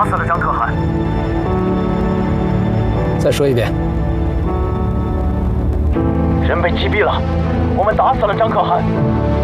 死了张可汗。 再说一遍。 人被击毙了，我们打死了张可汗。